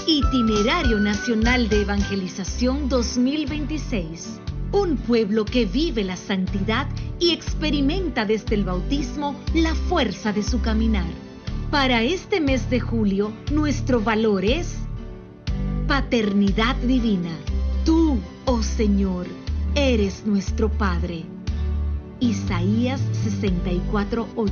Itinerario Nacional de Evangelización 2026. Un pueblo que vive la santidad y experimenta desde el bautismo la fuerza de su caminar. Para este mes de julio, nuestro valor es paternidad divina. Tú, oh Señor, eres nuestro Padre. Isaías 64:8.